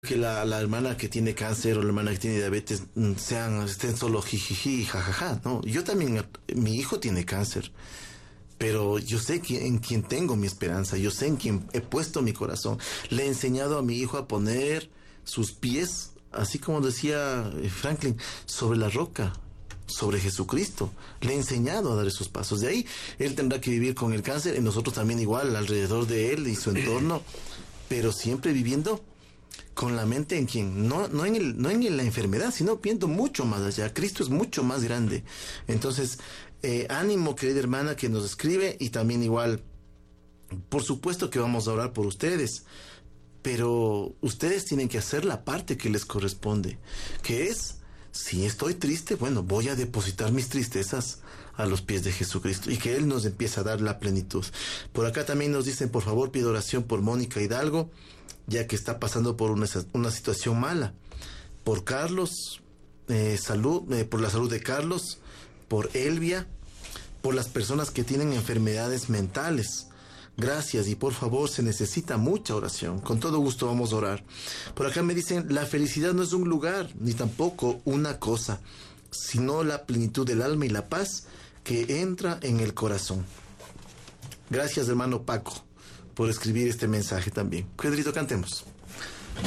que la hermana que tiene cáncer o la hermana que tiene diabetes estén solo jijiji, jajaja, ¿no? Yo también, mi hijo tiene cáncer, pero yo sé en quién tengo mi esperanza, yo sé en quién he puesto mi corazón. Le he enseñado a mi hijo a poner sus pies, así como decía Franklin, sobre la roca, sobre Jesucristo. Le he enseñado a dar esos pasos. De ahí, él tendrá que vivir con el cáncer, y nosotros también igual, alrededor de él y su entorno, pero siempre viviendo con la mente en quien, no en la enfermedad, sino viendo mucho más allá. Cristo es mucho más grande. Entonces, ánimo, querida hermana que nos escribe, y también igual, por supuesto que vamos a orar por ustedes, pero ustedes tienen que hacer la parte que les corresponde, que es, si estoy triste, bueno, voy a depositar mis tristezas a los pies de Jesucristo y que Él nos empiece a dar la plenitud. Por acá también nos dicen, por favor, pido oración por Mónica Hidalgo, ya que está pasando por una situación mala. Por Carlos, por la salud de Carlos, por Elvia, por las personas que tienen enfermedades mentales. Gracias, y por favor, se necesita mucha oración. Con todo gusto vamos a orar. Por acá me dicen, la felicidad no es un lugar, ni tampoco una cosa, sino la plenitud del alma y la paz que entra en el corazón. Gracias, hermano Paco, por escribir este mensaje también. Pedrito, cantemos.